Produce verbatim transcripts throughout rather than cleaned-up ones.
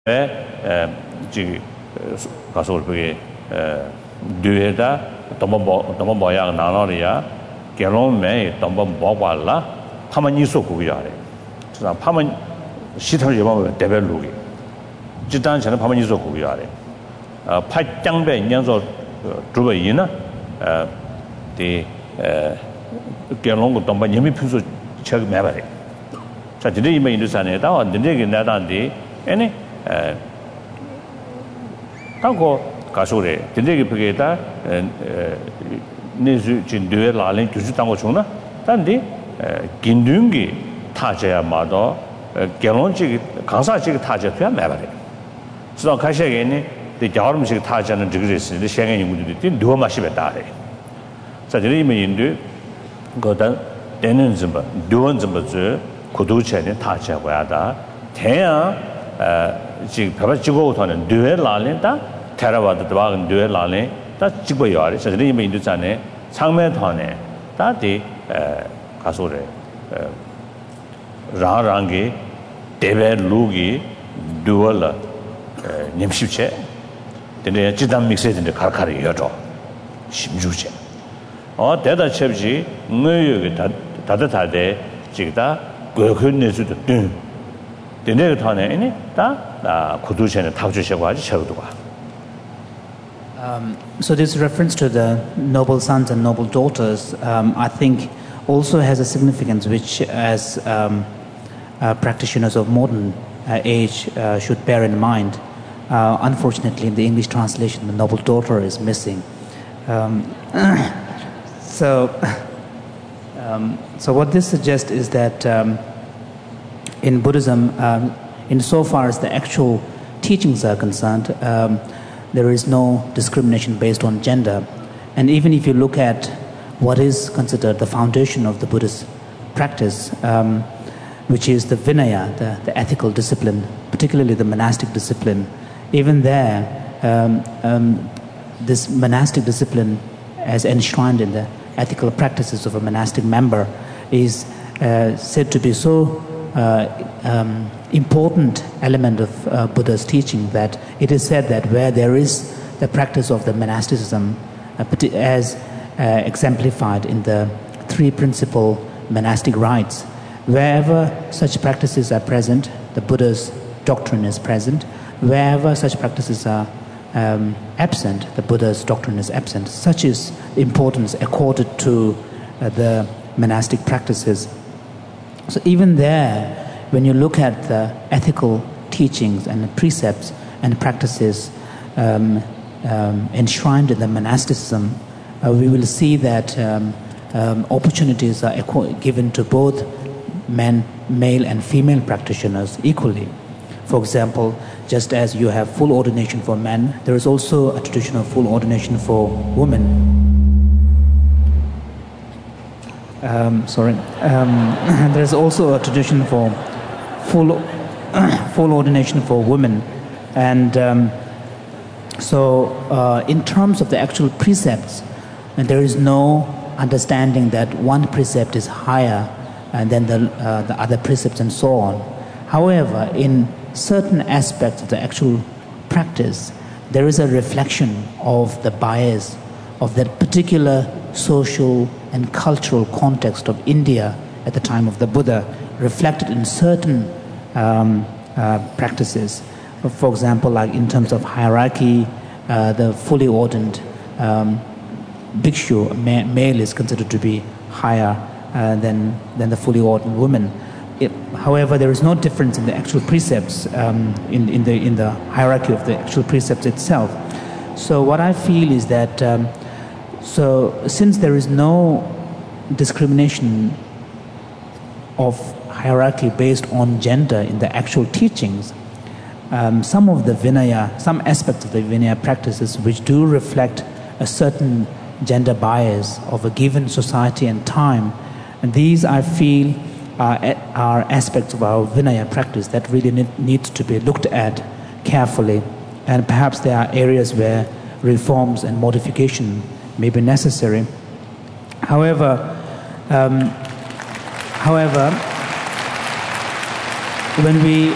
지 가서 그게 뒤에다 너무 너무 뭐야 나눠야 결혼에 너무 뭐발라 파만이 속고야 돼. 그래서 파만 시설 예방 대별로기. 지단 전에 파만이 속고야 돼. 어 팔장배 인연서 주베이나 어디 결혼고 너무 예미 필수 책 매발해. 자, 이제 이메 인도산에다 언제게 나단디 에네 에 하고 가서래. 근데 그게다 내주 진도에 라린 주주 당고 주나. 단디 긴둥기 타제야마도 결혼식 강사식 타제야 매발해. 그래서 가셔야겠네. 이 여름식 타제는 저기서 시행의 연구들이 누워 마시겠다래. 자, 이제 이메 인도 거다 되는 좀 누원 좀저 고도체는 타제야다. 대야 지금 별로 찍고 도는 뇌 라린다 테라와드 도와는 뇌 라린 다 찍고 요아래 저들이 이미 인도잖아요 상매 돈에 다디 가소래 라랑게 데베 루기 두얼 님십체 근데 지단 믹스했는데 가르카리 여죠 심주체 어 대다 첩지 너여기 다 다다다데 지다 그근내수도 뜬 근데 타네 다 구두체는 탑주셔고 아주 저도가 Um, so this reference to the noble sons and noble daughters, um, I think, also has a significance which, as um, uh, practitioners of modern uh, age, uh, should bear in mind. Uh, unfortunately, in the English translation, the noble daughter is missing. Um, so, um, so what this suggests is that um, in Buddhism, um, insofar as the actual teachings are concerned, um, there is no discrimination based on gender. And even if you look at what is considered the foundation of the Buddhist practice, um, which is the Vinaya, the, the ethical discipline, particularly the monastic discipline, even there, um, um, this monastic discipline, as enshrined in the ethical practices of a monastic member, is uh, said to be so uh, um, important element of uh, Buddha's teaching that it is said that where there is the practice of the monasticism uh, as uh, exemplified in the three principal monastic rites, wherever such practices are present, the Buddha's doctrine is present. Wherever such practices are um, absent, the Buddha's doctrine is absent. Such is the importance accorded to uh, the monastic practices. So even there, when you look at the ethical teachings and precepts and practices um, um, enshrined in the monasticism, uh, we will see that um, um, opportunities are equ- given to both men, male and female practitioners equally. For example, just as you have full ordination for men, there is also a tradition of full ordination for women. Um, sorry. Um, there is also a tradition for full full ordination for women, and um, so uh, in terms of the actual precepts, and there is no understanding that one precept is higher and then the uh, the other precepts and so on. However, in certain aspects of the actual practice, there is a reflection of the bias of that particular social and cultural context of India at the time of the Buddha, reflected in certain um, uh, practices. For example, like in terms of hierarchy, uh, the fully ordained um, bhikshu, ma- male, is considered to be higher uh, than, than the fully ordained woman. It, however, there is no difference in the actual precepts, um, in, in, the, in the hierarchy of the actual precepts itself. So what I feel is that, um, so since there is no discrimination of hierarchy based on gender in the actual teachings, um, some of the Vinaya, some aspects of the Vinaya practices which do reflect a certain gender bias of a given society and time, and these I feel are, are aspects of our Vinaya practice that really need, need to be looked at carefully, and perhaps there are areas where reforms and modification may be necessary. However, um, however, when we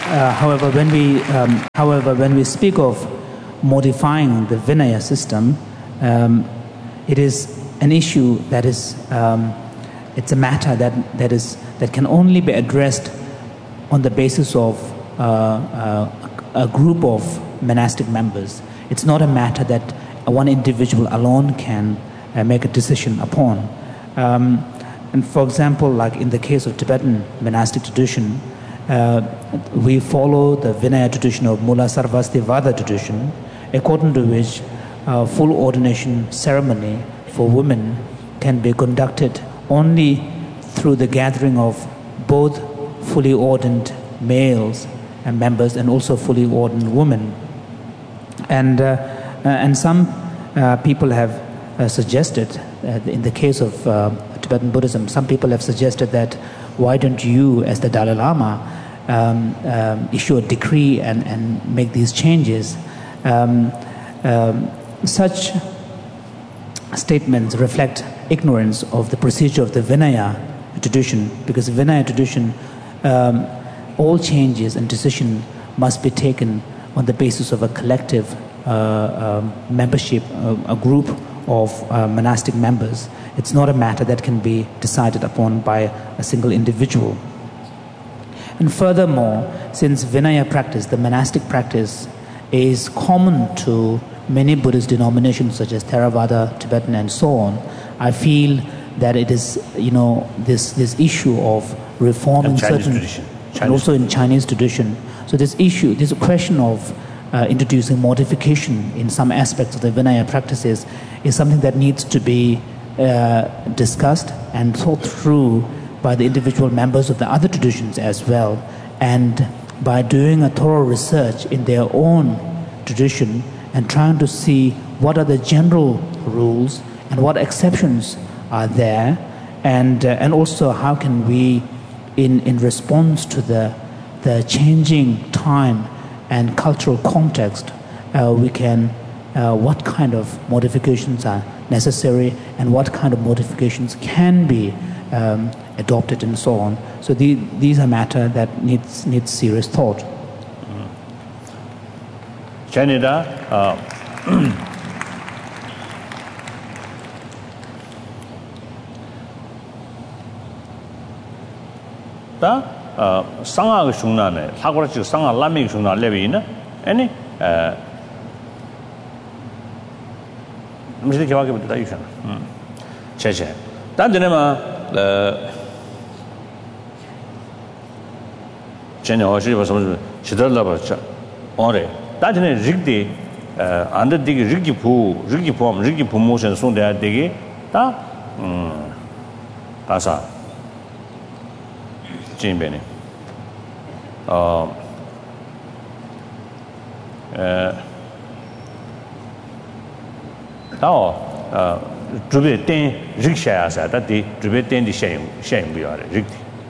uh, however, when we, um, however, when we speak of modifying the Vinaya system, um, it is an issue that is, um, it's a matter that, that, is, that can only be addressed on the basis of uh, uh, a group of monastic members. It's not a matter that one individual alone can uh, make a decision upon. Um, and for example, like in the case of Tibetan monastic tradition, uh, we follow the Vinaya tradition of Mula Sarvastivada tradition, according to which uh, full ordination ceremony for women can be conducted only through the gathering of both fully ordained males and members and also fully ordained women. And, uh, uh, and some uh, people have uh, suggested, uh, in the case of uh, Tibetan Buddhism, some people have suggested that why don't you, as the Dalai Lama, um, um, issue a decree and, and make these changes. Um, um, such statements reflect ignorance of the procedure of the Vinaya tradition, because the Vinaya tradition, um, all changes and decision must be taken on the basis of a collective uh, um, membership, uh, a group of uh, monastic members. It's not a matter that can be decided upon by a single individual. And furthermore, since Vinaya practice, the monastic practice, is common to many Buddhist denominations such as Theravada, Tibetan, and so on, I feel that it is, you know, this, this issue of reforming certain... Tradition. And also in Chinese tradition. So this issue, this question of uh, introducing modification in some aspects of the Vinaya practices is something that needs to be uh, discussed and thought through by the individual members of the other traditions as well. And by doing a thorough research in their own tradition and trying to see what are the general rules and what exceptions are there, and, uh, and also how can we In, in response to the, the changing time and cultural context, uh, we can, uh, what kind of modifications are necessary and what kind of modifications can be um, adopted and so on. So the, these are matters that needs, needs serious thought. Canada, uh, 다 상하가 중나네 사고라지 상하 라미 중나 레비나 아니 에 무슨 개화게 부터 있잖아 음 제제 단전에만 어 전에 어디 봐서 지들라 봐자 어래 단전에 릭디 어 안데디기 릭기 부 릭기 폼 릭기 프로모션 손대야 되게 다음 가사 진배네 어 에, 다오 어 주베 땡 릭샤야사 다디 주베 땡디 샤임 샤임 비야레 릭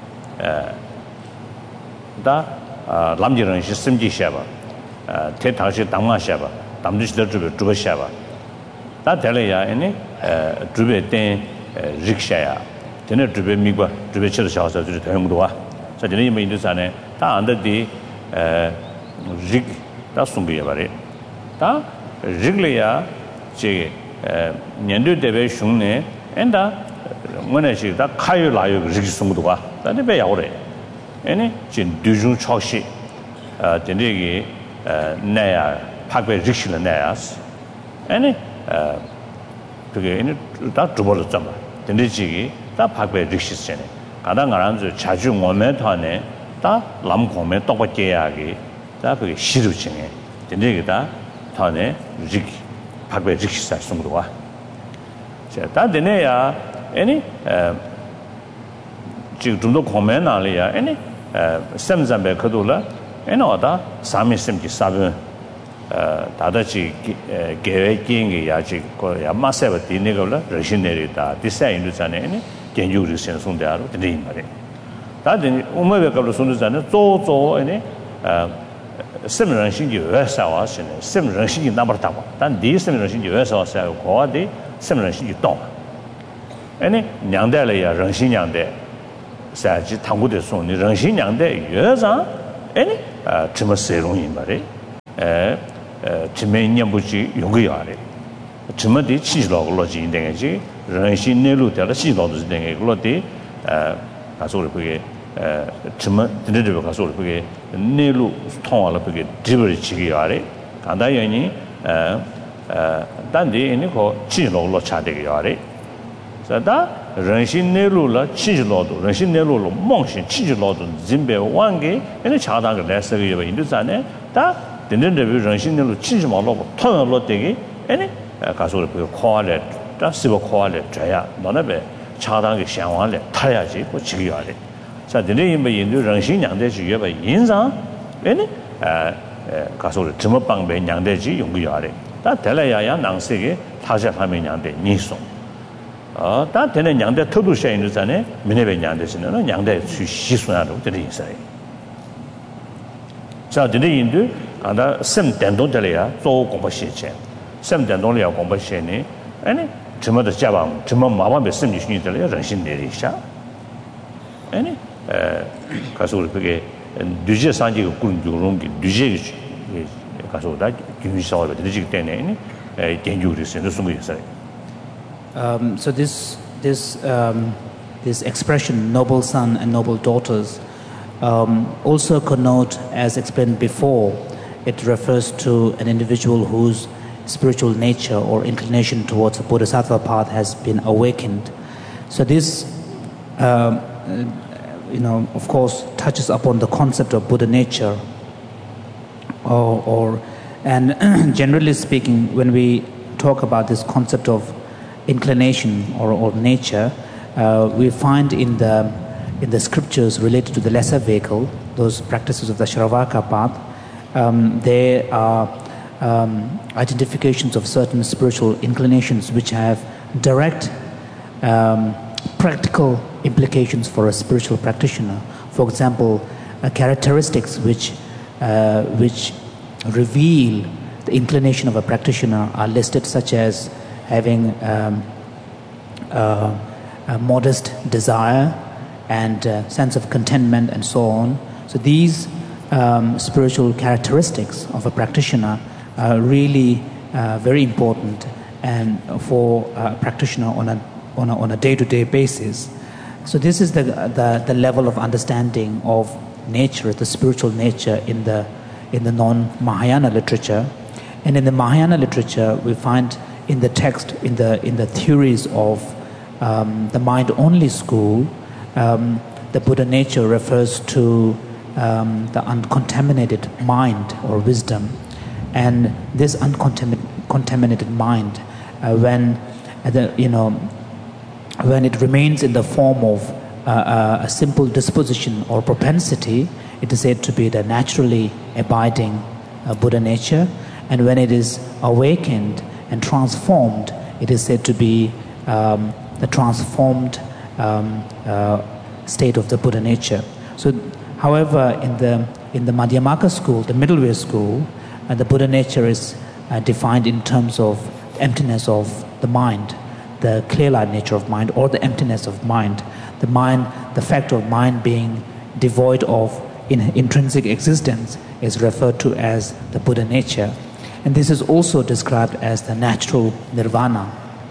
에다 람지런 시스템지 샤바 어 대타시 당마 샤바 담지들 주베 주베 샤바 다 될래야 아니 에 주베 땡 릭샤야 되네 주베 미과 주베 치르 샤서 주 대형도 와 자, 되네 뭐 인도산에 다 안데디 에 릭 다 숨비야 바래 다 릭래야 제 년도 대배 흉내 엔다 뭐네시 다 카유 라유 릭 숨도 와 다네 배 야오래 에네 진 두중 초시 어 되네기 에 내야 파괴 릭실은 내야스 에네 어 그게 에네 다 두벌을 잡아 되네지기 다 파괴 릭시스네 가당 가란주 자주 몸에 타네 다 남공매 똑같게야기 다 그게 시루징에 되네기다 타네 릭 파괴 릭시사 숨도와 자 다되네야 아니 에 지금 좀더 공매 나리야 아니 에 샘잠베 그돌라 에노다 사미심기 사변 어 다다지 계획기행이 야지 그 야마세버 디네걸라 러시네리다 디사인도잖아요 아니 견주를 선송대하러 되네 말이야 다들 오메베걸로 손도잖아요 조조 아니 어 심런신기 외사와시네 심런신기 나버다고 단 디심런신기 외사와사요 고아디 심런신기 동 아니 냥대래야 런신냥대 사지 당고대 손이 런신냥대 여자 아니 chima serung yimbare chime nyambuchi yungu yare chima di chi lo lo ji denge ji ren shin ne lu de la chi lo de denge lo de ga so le ge chima de de ga so le ge ne lu tong la ge dibri chi yare ga da yin ni dan de ni ko chi lo lo cha de yare sa da ren shin ne lu la chi lo do ren shin ne lu lo mong shin chi lo do jin be wang ge ene cha da ge le se ge ba yin du sa ne da den den de ren shin ne lu chi ma lo tong lo de ge ene 가서 그 코알레 다시고 코알레 줘야 너네베 차당의 상황을 타야지 그 지겨야 돼. 자, 너네 뭐 인도 정신 양대 주의에 봐 인상 에네 에 가서 좀 방배 양대지 용기야 돼. 다 될래야야 낭세게 타자 하면 양대 니송. 어, 다 되는 양대 터도 셔 있는 자네 미네베 양대시는 양대 수 시순하고 되는 인사에. 자, 너네 인도 아다 심 된동 될래야 做공부 시체. sem den dong liao gong ba xian ni ani zhe de jia bang zhe ma ba be sim ni xun de le ren xin de li xia ani eh ka su le ge du jie san ji ge gu ju rong ge du jie ge ka su da ju xiao de de ji de ne ni eh dian ju de sen de su ge sai um so this this um this expression noble son and noble daughters um also connote, as explained before, it refers to an individual whose spiritual nature or inclination towards the bodhisattva path has been awakened. So this, um, you know, of course, touches upon the concept of Buddha nature. Or, or and generally speaking, when we talk about this concept of inclination or, or nature, uh, we find in the in the scriptures related to the lesser vehicle, those practices of the Shravaka path, um, there are Um, identifications of certain spiritual inclinations which have direct um, practical implications for a spiritual practitioner. For example, uh, characteristics which uh, which reveal the inclination of a practitioner are listed, such as having um, uh, a modest desire and uh, sense of contentment and so on. So these um, spiritual characteristics of a practitioner are really uh, very important and for a practitioner on a on a on a day-to-day basis. So this is the the the level of understanding of nature, the spiritual nature in the in the non-Mahayana literature. And in the Mahayana literature, we find in the text, in the in the theories of um, the mind-only school, um, the Buddha nature refers to um, the uncontaminated mind or wisdom. And this uncontaminated mind, uh, when uh, the, you know, when it remains in the form of uh, uh, a simple disposition or propensity, it is said to be the naturally abiding uh, Buddha nature. And when it is awakened and transformed, it is said to be um, the transformed um, uh, state of the Buddha nature. So, however, in the in the Madhyamaka school, the middle way school, Uh, the Buddha nature is uh, defined in terms of emptiness of the mind, the clear-light nature of mind, or the emptiness of mind. The mind, the fact of mind being devoid of in, intrinsic existence is referred to as the Buddha nature. And this is also described as the natural nirvana.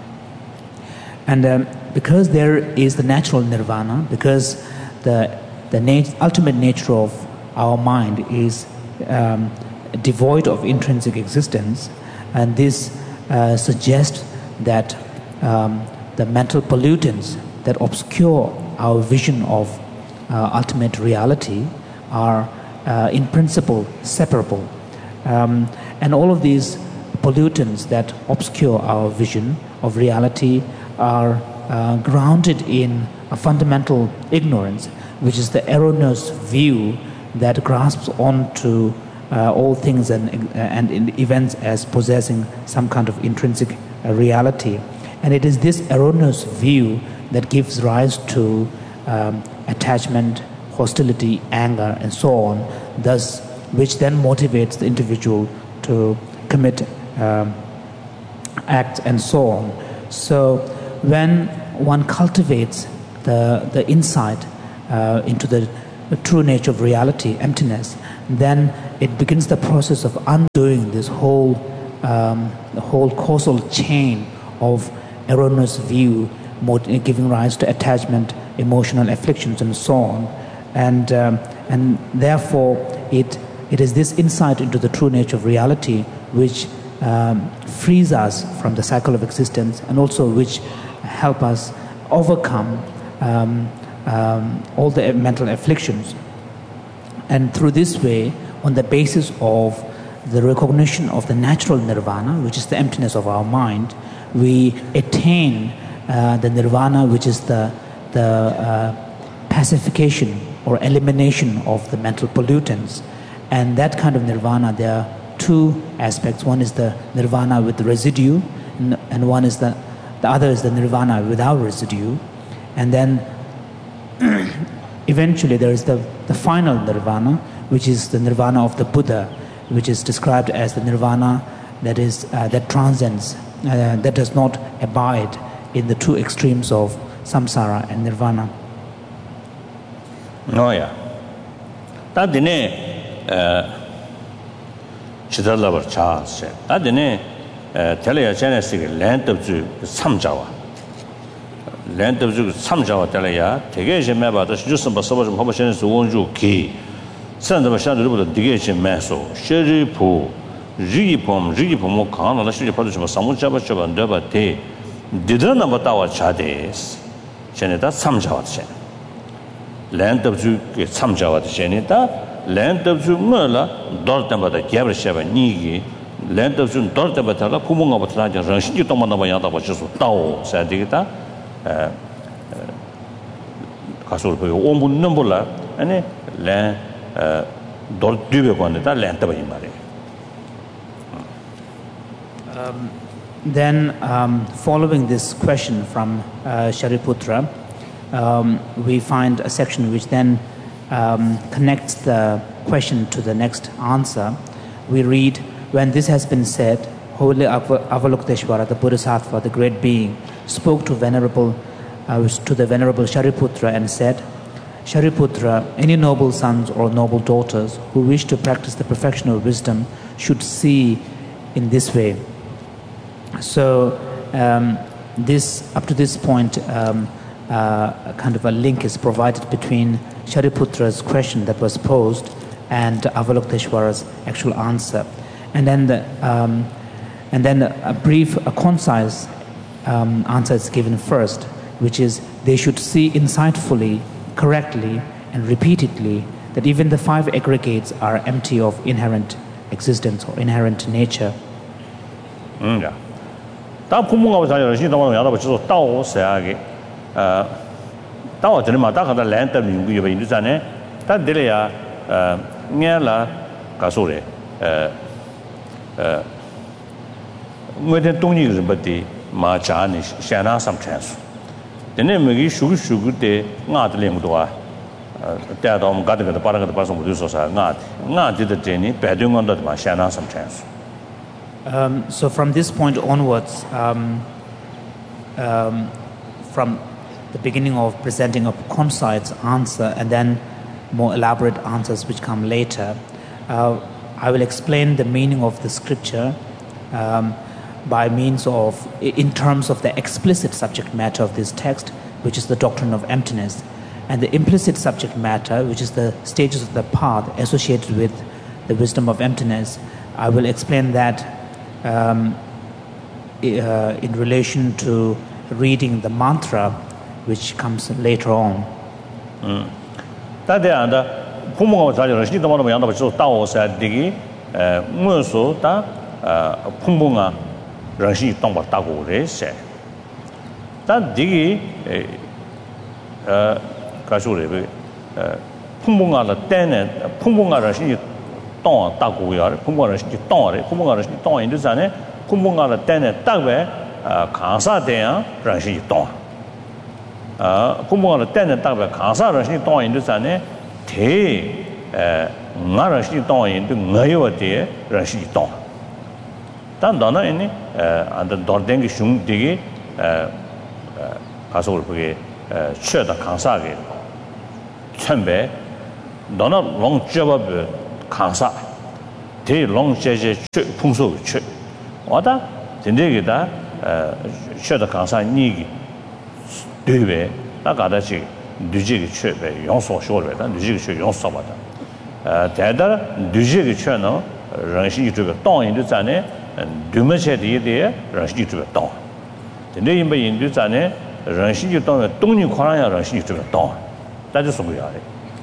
And um, because there is the natural nirvana, because the, the nat- ultimate nature of our mind is um, devoid of intrinsic existence, and this uh, suggests that um, the mental pollutants that obscure our vision of uh, ultimate reality are uh, in principle separable. Um, and all of these pollutants that obscure our vision of reality are uh, grounded in a fundamental ignorance, which is the erroneous view that grasps onto Uh, all things and, uh, and in events as possessing some kind of intrinsic uh, reality. And it is this erroneous view that gives rise to um, attachment, hostility, anger, and so on, thus, which then motivates the individual to commit um, acts and so on. So when one cultivates the, the insight uh, into the the true nature of reality, emptiness, then it begins the process of undoing this whole, um, the whole causal chain of erroneous view, giving rise to attachment, emotional afflictions, and so on. And, um, and therefore, it, it is this insight into the true nature of reality which um, frees us from the cycle of existence, and also which help us overcome um, um, all the mental afflictions. And through this way, on the basis of the recognition of the natural nirvana, which is the emptiness of our mind, we attain uh, the nirvana, which is the, the uh, pacification or elimination of the mental pollutants. And that kind of nirvana, there are two aspects. One is the nirvana with the residue, and, and one is the, the other is the nirvana without residue. And then eventually there is the, the final nirvana, which is the nirvana of the Buddha, which is described as the nirvana that is uh, that transcends, uh, that does not abide in the two extremes of samsara and nirvana. No, yeah. That dine chidalabar chas. That dine telaya genesis land of ju samjawa. Land of ju samjawa telaya. Tegation meba the jusum basabas of Hobashan Wonju key. Send the Bashan to the digation maso. Sherry po, Rigipom, Rigipom, Khan, or she produced Samuchaba Chaba and Deba te. Didn't about our chades. Senata samjawa. Land of Ju get some Java Senata, land of Ju Murla, Dortamba the Gabrisheva Nigi, land of Jun Dortabatala, Pumunga Batlaja, Ranshi Tomanavayata, which is Tao, Sadigita, Castle Omu Numbula, and land Dort Dubequanita, land of Himari. Then, um, following this question from uh, Shariputra, Um, we find a section which then um, connects the question to the next answer. We read, when this has been said, Holy Avalokiteshvara, the Bodhisattva, the great being, spoke to venerable uh, to the venerable Shariputra and said, Shariputra, any noble sons or noble daughters who wish to practice the perfection of wisdom should see in this way. So um, this up to this point, um, Uh, kind of a link is provided between Shariputra's question that was posed and Avalokiteshvara's actual answer, and then the, um, and then a brief, a concise um, answer is given first, which is they should see insightfully, correctly, and repeatedly that even the five aggregates are empty of inherent existence or inherent nature. Mm, yeah. Uh, Tao General Taka land of you in Zane, that Delia Niala Casore, more than two years, but the Marchani Shana some chance. The name is Shu Shu de Nat Lingua, Dadom got the part of the person who does not, not did the Jenny, Padung on that Shana some chance. Um, so from this point onwards, um, um, from the beginning of presenting a concise answer and then more elaborate answers which come later, uh, I will explain the meaning of the scripture um, by means of, in terms of the explicit subject matter of this text, which is the doctrine of emptiness, and the implicit subject matter, which is the stages of the path associated with the wisdom of emptiness. I will explain that um, uh, in relation to reading the mantra which comes later on. That the other Pumo Rashi, the one of the other Tao said, Digi, Muso, Pumunga, Rashi Tomba Tago, they say. That Digi Kasure, Pumunga, the tenant, Pumunga Rashi Ton Tago, Pumunga Rashi Ton, Pumunga Rashi Ton in the Zane, Pumunga, the tenant Tagwe, Kansa Dea, Rashi Ton. Pumunga tenant Tagwe, Kansa Rashi Ton in the Zane, Te Narashi Ton into Nayo de Rashi Ton. Tan Donna in and the Dordengi Shung Digi Kasur Churda Kansagi Chembe 너나 롱 잡아be 강사 대 롱제제 풍소 최 와다 진짜게다 어 셔다 강사 니기 되베 나가다지 뉴지기 최베 용소 쇼르베다 뉴지기 최 용소바다 어 대다 뉴지기 최는 런시这个当印度站呢对么些的的런시这个当근데 인바 인도站呢런시就当东尼宽呀런시这个当大家说不要的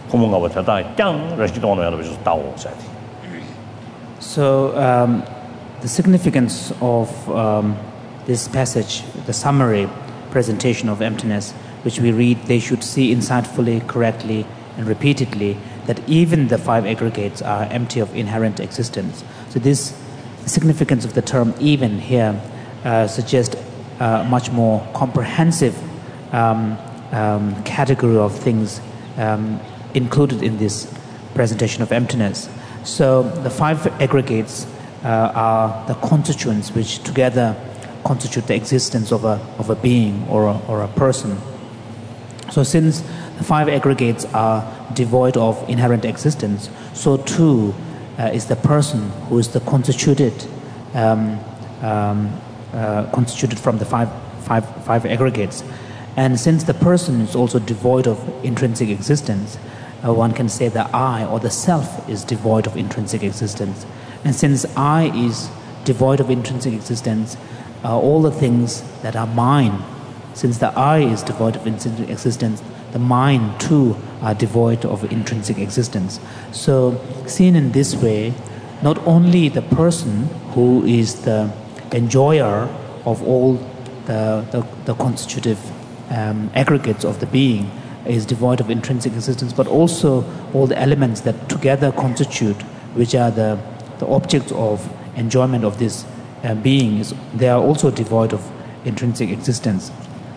So um, the significance of um, this passage, the summary presentation of emptiness, which we read, they should see insightfully, correctly, and repeatedly that even the five aggregates are empty of inherent existence. So this significance of the term even here uh, suggests a much more comprehensive um, um, category of things um, included in this presentation of emptiness. So the five aggregates uh, are the constituents which together constitute the existence of a, of a being or a, or a person. So since the five aggregates are devoid of inherent existence, so too uh, is the person who is the constituted, um, um, uh, constituted from the five, five, five aggregates. And since the person is also devoid of intrinsic existence, uh, one can say the I or the self is devoid of intrinsic existence. And since I is devoid of intrinsic existence, uh, all the things that are mine, since the I is devoid of intrinsic existence, the mine too are devoid of intrinsic existence. So seen in this way, not only the person who is the enjoyer of all the, the, the constitutive um, aggregates of the being is devoid of intrinsic existence, but also all the elements that together constitute, which are the, the objects of enjoyment of this uh, being, is, they are also devoid of intrinsic existence.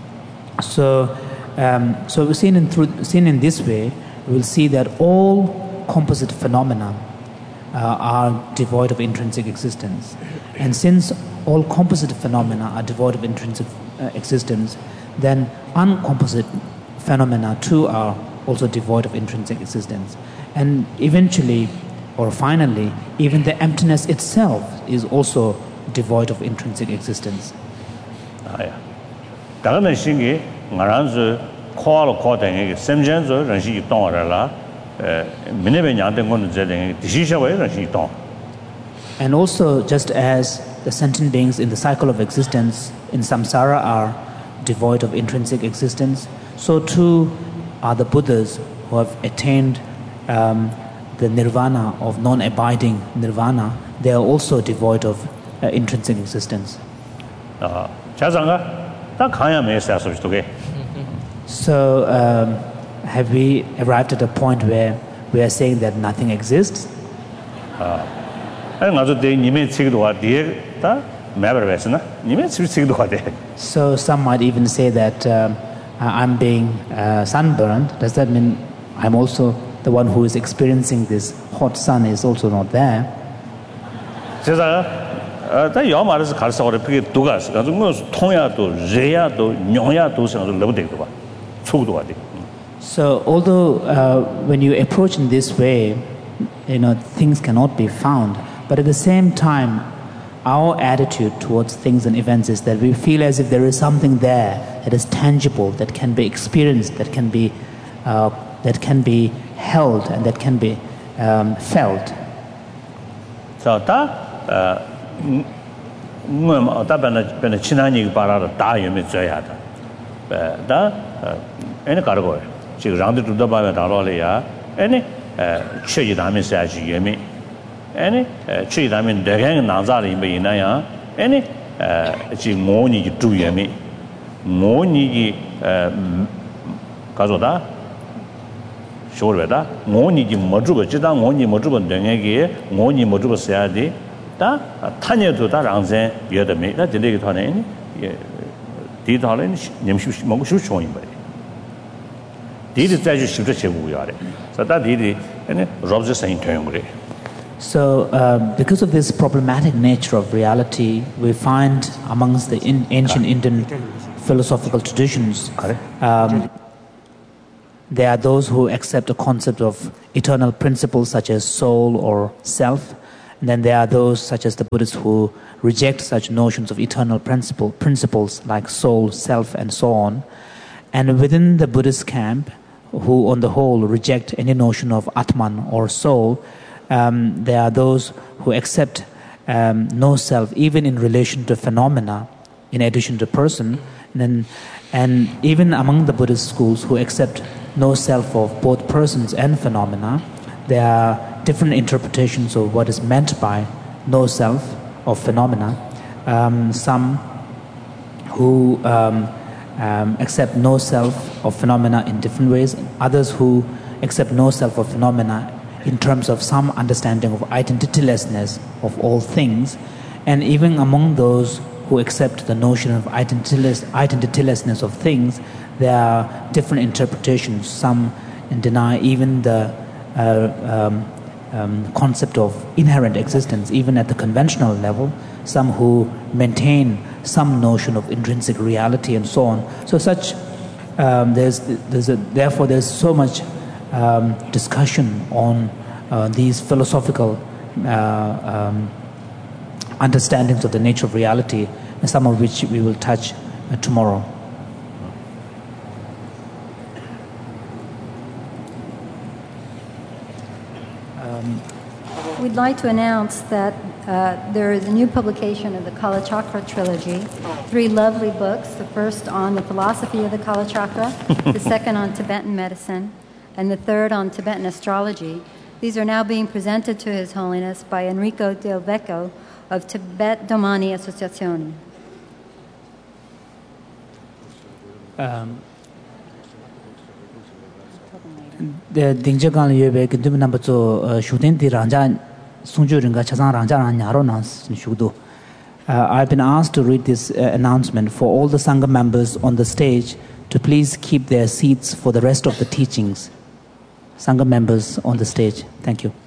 So, um, so we're seen in, through, seen in this way, we'll see that all composite phenomena uh, are devoid of intrinsic existence. And since all composite phenomena are devoid of intrinsic uh, existence, then uncomposite phenomena too are also devoid of intrinsic existence. And eventually, or finally, even the emptiness itself is also devoid of intrinsic existence. Ah, yeah. 다른 신기 말한서 코알 코다에 semjenzo 런시 동어라 에 미네베 냥된 거는 제된 디시셔에 런시 동. And also, just as the sentient beings in the cycle of existence in samsara are devoid of intrinsic existence, so too are the Buddhas who have attained um, the nirvana of non-abiding nirvana. They are also devoid of uh, intrinsic existence. 아, 자상가 다 가야 메시아서 주게. So, um, have we arrived at a point where we are saying that nothing exists? 아, 아니 가서 대 님의 책도 와디에 다 매버베스나 님의 책도 와대. So some might even say that um, I'm being uh, sunburned. Does that mean I'm also the one who is experiencing this hot sun is also not there? 제가 다 여말에서 가르쳐 버려 그게 두가 있어. 가지고 뭐 통야도 레야도 뇽야도 생각을 너무 되고 봐. 초도 와대. So although uh, when you approach in this way, you know, things cannot be found, but at the same time our attitude towards things and events is that we feel as if there is something there that is tangible, that can be experienced, that can be uh, that can be held, and that can be um, felt. So 다 뭐 다변에 변에 친한이 바라로 다 유미 줘야다. 다 애는 가르고 지금 랑도 두다 봐야 다로래야. 애니 최이 다음에 사지 유미. 애니 최이 다음에 내가 나자리 메이나야. 애니 지금 뭐니 두 유미. 뭐니 가져다 쇼르다. 뭐니 뭐주고 지당 뭐니 뭐주고 내게 뭐니 뭐주고 써야 돼. 다 타녀도 다 랑zen 여더메 나 되게 터네 예 디달은 님시 먹고 싶어 인 거래 디디 자주 싶어 제고야래 자다 디디 아니 robs saying to 그래. So um, because of this problematic nature of reality, we find amongst the in, ancient Indian philosophical traditions um, there are those who accept the concept of eternal principles such as soul or self. And then there are those such as the Buddhists who reject such notions of eternal principle, principles like soul, self, and so on. And within the Buddhist camp, who on the whole reject any notion of Atman or soul, um, there are those who accept um, no self, even in relation to phenomena, in addition to person. And, then, and even among the Buddhist schools who accept no self of both persons and phenomena, there are different interpretations of what is meant by no self of phenomena. Um, some who um, um, accept no self of phenomena in different ways, others who accept no self of phenomena in terms of some understanding of identitylessness of all things. And even among those who accept the notion of identityless, identitylessness of things, there are different interpretations. Some deny even the uh, um, um, concept of inherent existence, even at the conventional level. Some who maintain some notion of intrinsic reality and so on. So such, um, there's, there's a, therefore there's so much um, discussion on uh, these philosophical uh, um, understandings of the nature of reality, some of which we will touch uh, tomorrow. Um, We'd like to announce that uh, there is a new publication of the Kala Chakra trilogy, three lovely books, the first on the philosophy of the Kala Chakra, the second on Tibetan medicine, and the third on Tibetan astrology. These are now being presented to His Holiness by Enrico Del Vecchio of Tibet Domani Associazione. Um, the Dingjagan Yebe Kintum number two Shudin di Ranja Sunjuringa Chazan Ranja Nyaronas Shudu. I've been asked to read this uh, announcement for all the Sangha members on the stage to please keep their seats for the rest of the teachings. Sangha members on the stage. Thank you.